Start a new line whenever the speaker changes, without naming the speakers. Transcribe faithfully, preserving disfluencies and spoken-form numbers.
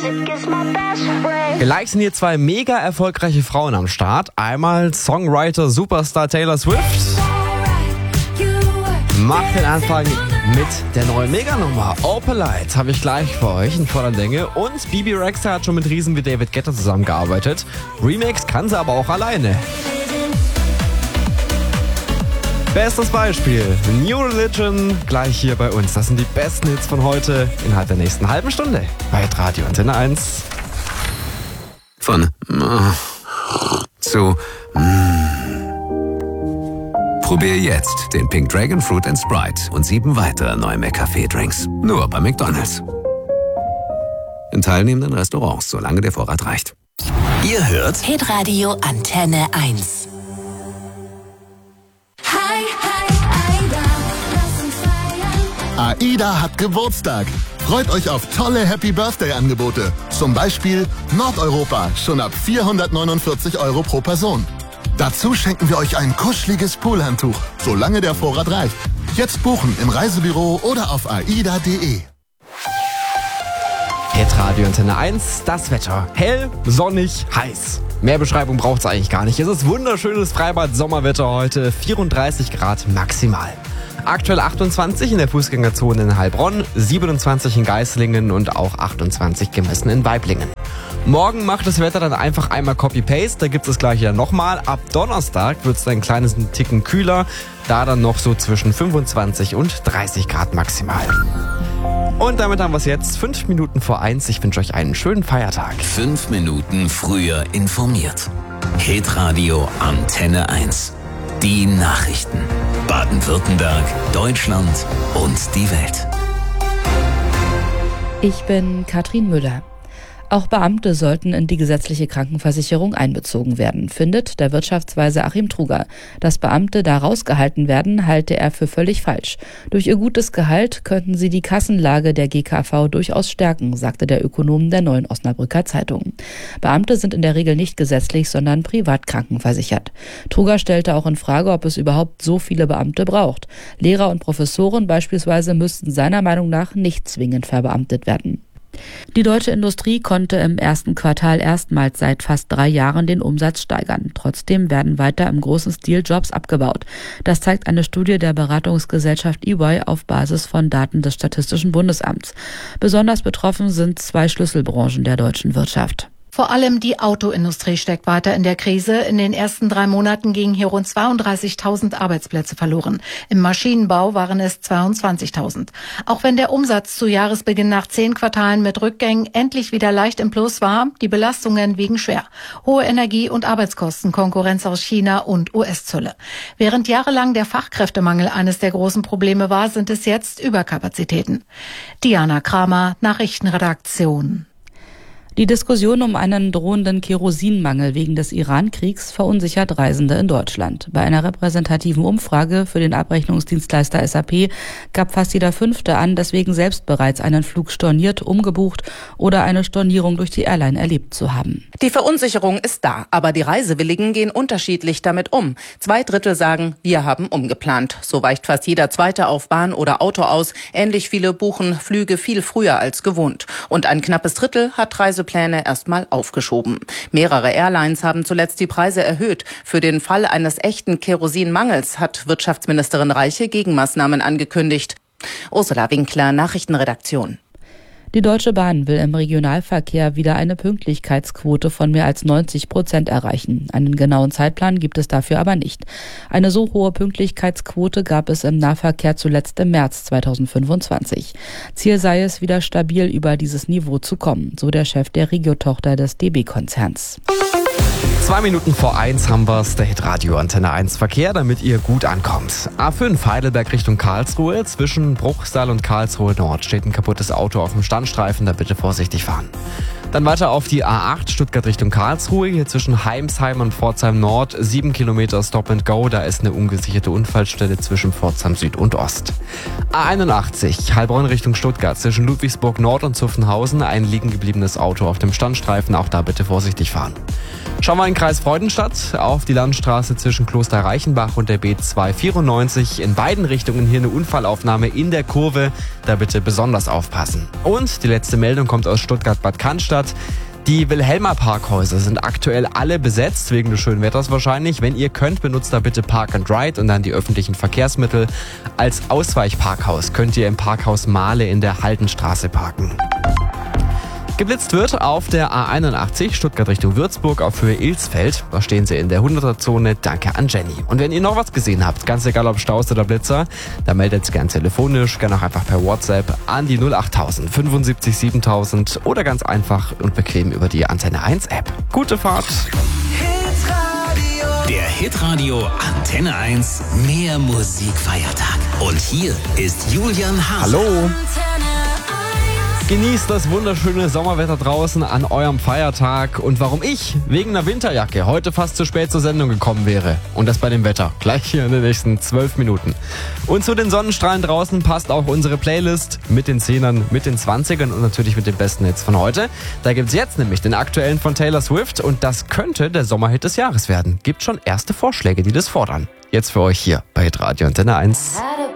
Gleich sind hier zwei mega erfolgreiche Frauen am Start. Einmal Songwriter Superstar Taylor Swift macht den Anfang mit der neuen Meganummer Opalite. Habe ich gleich für euch in voller Länge. Und Bibi Rexha hat schon mit Riesen wie David Guetta zusammengearbeitet. Remix kann sie aber auch alleine. Bestes Beispiel, New Religion, gleich hier bei uns. Das sind die besten Hits von heute innerhalb der nächsten halben Stunde bei Radio Antenne eins.
Von zu Probier jetzt den Pink Dragon Fruit and Sprite und sieben weitere neue McCafé-Drinks. Nur bei McDonald's. In teilnehmenden Restaurants, solange der Vorrat reicht.
Ihr hört
Hitradio Antenne eins.
AIDA hat Geburtstag. Freut euch auf tolle Happy-Birthday-Angebote. Zum Beispiel Nordeuropa, schon ab vierhundertneunundvierzig Euro pro Person. Dazu schenken wir euch ein kuscheliges Poolhandtuch, solange der Vorrat reicht. Jetzt buchen im Reisebüro oder auf aida punkt de.
Hitradio Antenne eins, das Wetter. Hell, sonnig, heiß. Mehr Beschreibung braucht es eigentlich gar nicht. Es ist wunderschönes Freibad-Sommerwetter heute. vierunddreißig Grad maximal. Aktuell achtundzwanzig in der Fußgängerzone in Heilbronn, siebenundzwanzig in Geislingen und auch achtundzwanzig gemessen in Waiblingen. Morgen macht das Wetter dann einfach einmal Copy-Paste, da gibt es gleich ja nochmal. Ab Donnerstag wird es dann ein kleines Ticken kühler, da dann noch so zwischen fünfundzwanzig und dreißig Grad maximal. Und damit haben wir es jetzt, fünf Minuten vor eins. Ich wünsche euch einen schönen Feiertag.
Fünf Minuten früher informiert. Hitradio Antenne eins. Die Nachrichten. Baden-Württemberg, Deutschland und die Welt.
Ich bin Katrin Müller. Auch Beamte sollten in die gesetzliche Krankenversicherung einbezogen werden, findet der Wirtschaftsweise Achim Truger. Dass Beamte da rausgehalten werden, halte er für völlig falsch. Durch ihr gutes Gehalt könnten sie die Kassenlage der G K V durchaus stärken, sagte der Ökonom der Neuen Osnabrücker Zeitung. Beamte sind in der Regel nicht gesetzlich, sondern privat krankenversichert. Truger stellte auch in Frage, ob es überhaupt so viele Beamte braucht. Lehrer und Professoren beispielsweise müssten seiner Meinung nach nicht zwingend verbeamtet werden. Die deutsche Industrie konnte im ersten Quartal erstmals seit fast drei Jahren den Umsatz steigern. Trotzdem werden weiter im großen Stil Jobs abgebaut. Das zeigt eine Studie der Beratungsgesellschaft E Y auf Basis von Daten des Statistischen Bundesamts. Besonders betroffen sind zwei Schlüsselbranchen der deutschen Wirtschaft.
Vor allem die Autoindustrie steckt weiter in der Krise. In den ersten drei Monaten gingen hier rund zweiunddreißigtausend Arbeitsplätze verloren. Im Maschinenbau waren es zweiundzwanzigtausend. Auch wenn der Umsatz zu Jahresbeginn nach zehn Quartalen mit Rückgängen endlich wieder leicht im Plus war, die Belastungen wiegen schwer. Hohe Energie- und Arbeitskosten, Konkurrenz aus China und U S-Zölle. Während jahrelang der Fachkräftemangel eines der großen Probleme war, sind es jetzt Überkapazitäten. Diana Kramer, Nachrichtenredaktion.
Die Diskussion um einen drohenden Kerosinmangel wegen des Iran-Kriegs verunsichert Reisende in Deutschland. Bei einer repräsentativen Umfrage für den Abrechnungsdienstleister S A P gab fast jeder Fünfte an, deswegen selbst bereits einen Flug storniert, umgebucht oder eine Stornierung durch die Airline erlebt zu haben.
Die Verunsicherung ist da, aber die Reisewilligen gehen unterschiedlich damit um. Zwei Drittel sagen, wir haben umgeplant. So weicht fast jeder Zweite auf Bahn oder Auto aus. Ähnlich viele buchen Flüge viel früher als gewohnt. Und ein knappes Drittel hat Reisepläne erstmal aufgeschoben. Mehrere Airlines haben zuletzt die Preise erhöht. Für den Fall eines echten Kerosinmangels hat Wirtschaftsministerin Reiche Gegenmaßnahmen angekündigt. Ursula Winkler, Nachrichtenredaktion.
Die Deutsche Bahn will im Regionalverkehr wieder eine Pünktlichkeitsquote von mehr als neunzig Prozent erreichen. Einen genauen Zeitplan gibt es dafür aber nicht. Eine so hohe Pünktlichkeitsquote gab es im Nahverkehr zuletzt im März zweitausendfünfundzwanzig. Ziel sei es, wieder stabil über dieses Niveau zu kommen, so der Chef der Regio-Tochter des D B-Konzerns.
Zwei Minuten vor eins haben wir es, der Hitradio Antenne eins Verkehr, damit ihr gut ankommt. A fünf Heidelberg Richtung Karlsruhe, zwischen Bruchsal und Karlsruhe Nord steht ein kaputtes Auto auf dem Standstreifen, da bitte vorsichtig fahren. Dann weiter auf die A acht Stuttgart Richtung Karlsruhe. Hier zwischen Heimsheim und Pforzheim Nord. Sieben Kilometer Stop and Go. Da ist eine ungesicherte Unfallstelle zwischen Pforzheim Süd und Ost. A einundachtzig Heilbronn Richtung Stuttgart. Zwischen Ludwigsburg Nord und Zuffenhausen. Ein liegen gebliebenes Auto auf dem Standstreifen. Auch da bitte vorsichtig fahren. Schauen wir in den Kreis Freudenstadt. Auf die Landstraße zwischen Kloster Reichenbach und der B zweihundertvierundneunzig. In beiden Richtungen hier eine Unfallaufnahme in der Kurve. Da bitte besonders aufpassen. Und die letzte Meldung kommt aus Stuttgart-Bad Cannstatt. Die Wilhelma Parkhäuser sind aktuell alle besetzt, wegen des schönen Wetters wahrscheinlich. Wenn ihr könnt, benutzt da bitte Park and Ride und dann die öffentlichen Verkehrsmittel. Als Ausweichparkhaus könnt ihr im Parkhaus Mahle in der Haldenstraße parken. Geblitzt wird auf der A einundachtzig Stuttgart Richtung Würzburg auf Höhe Ilsfeld. Da stehen sie in der hunderter-Zone. Danke an Jenny. Und wenn ihr noch was gesehen habt, ganz egal ob Staus oder Blitzer, dann meldet es gern telefonisch, gern auch einfach per WhatsApp an die null achttausend fünfundsiebzig siebentausend oder ganz einfach und bequem über die Antenne eins App. Gute Fahrt!
Der Hitradio Antenne eins Mehr Musikfeiertag. Und hier ist Julian Hase.
Hallo! Genießt das wunderschöne Sommerwetter draußen an eurem Feiertag. Und warum ich wegen einer Winterjacke heute fast zu spät zur Sendung gekommen wäre. Und das bei dem Wetter. Gleich hier in den nächsten zwölf Minuten. Und zu den Sonnenstrahlen draußen passt auch unsere Playlist mit den Zehnern, mit den Zwanzigern und natürlich mit den besten Hits von heute. Da gibt's jetzt nämlich den aktuellen von Taylor Swift. Und das könnte der Sommerhit des Jahres werden. Gibt schon erste Vorschläge, die das fordern. Jetzt für euch hier bei Hitradio Antenne eins.